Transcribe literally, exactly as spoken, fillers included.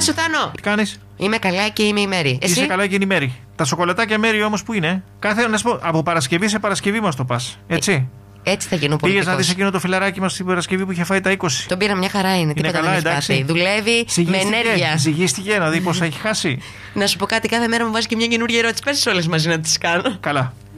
σου, Τάνο. Τι κάνεις? Είμαι καλά και είμαι η Μέρη. Εσύ? Είσαι καλά και είναι η Μέρη. Τα σοκολατάκια Μέρη όμως που είναι? Κάθε, να σου πω, από Παρασκευή σε Παρασκευή μας το πας. Έτσι. Ε, έτσι θα γίνω πολιτικός. Πήγες να δεις εκείνο το φιλαράκι μας την Παρασκευή που είχε φάει τα είκοσι. Τον πήρα, μια χαρά είναι. Τίποτα καλά, δεν έχει εντάξει. πάθει. Δουλεύει με ενέργεια. Ζυγίστηκε να δει πόσα έχει χάσει. Να σου πω κάτι, κάθε μέρα μου βάζει και μια καινούργια ερώτηση. Πες όλες μαζί να τις κάνω. Καλά.